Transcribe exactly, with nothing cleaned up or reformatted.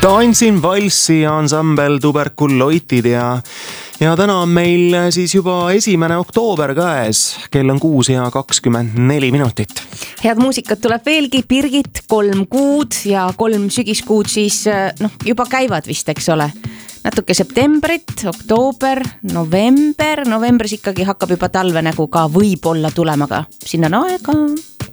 Tantsin valssi ansambel Tuberkuloitid ja, ja täna on meil siis juba esimene oktoober käes. Kell on kuus ja kakskümmend neli minutit. Head muusikat tuleb veelgi, Birgit, kolm kuud ja kolm sügiskuud siis noh, juba käivad vist, eks ole. Natuke septembrit, oktoober, november, novembris ikkagi hakkab juba talve nägu ka võib-olla tulema, ka sinna on aega.